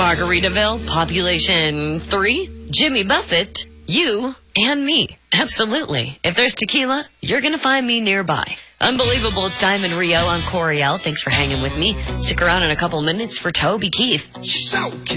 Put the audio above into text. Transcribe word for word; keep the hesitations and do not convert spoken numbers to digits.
Margaritaville, population three, Jimmy Buffett, you, and me. Absolutely. If there's tequila, you're going to find me nearby. Unbelievable. It's time in Rio on Coriel. Thanks for hanging with me. Stick around in a couple minutes for Toby Keith. So